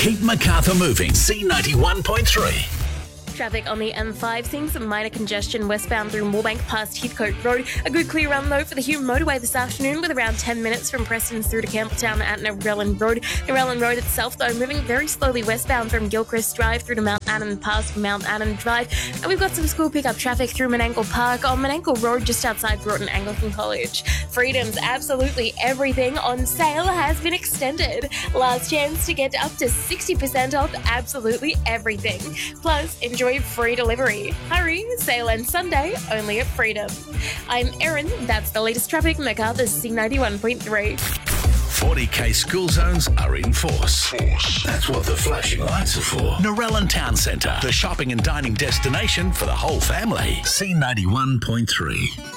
Keep Macarthur moving. C91.3. Traffic on the M5 seeing some minor congestion westbound through Moorebank past Heathcote Road. A good clear run though for the Hume motorway this afternoon with around 10 minutes from Preston's through to Campbelltown at Narellan Road. Narellan Road itself though moving very slowly westbound from Gilchrist Drive through to Mount Annan past Mount Annan Drive. And we've got some school pickup traffic through Menangle Park on Menangle Road just outside Broughton Anglican College. Freedom's absolutely everything on sale has been extended. Last chance to get up to 60% off absolutely everything. Plus, enjoy free delivery. Hurry, sale ends Sunday, only at Freedom. I'm Erin, that's the latest traffic, Macarthur's C91.3. 40k school zones are in force. That's what the flashing lights are for. Narellan Town Centre, the shopping and dining destination for the whole family. C91.3.